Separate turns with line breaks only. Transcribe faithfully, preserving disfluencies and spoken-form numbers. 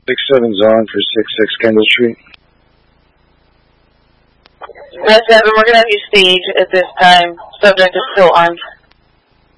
six seven's on for six six Kendall Street.
nine seven, we're going to have you stage at this time. Subject is still on.